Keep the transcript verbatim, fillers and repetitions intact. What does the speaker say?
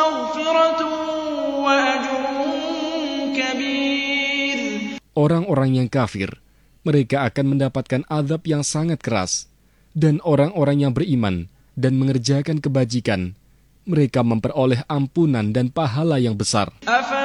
مغفرة وأجر كبير. Orang-orang yang kafir, mereka akan mendapatkan azab yang sangat keras. Dan orang-orang yang beriman dan mengerjakan kebajikan, mereka memperoleh ampunan dan pahala yang besar. أفلا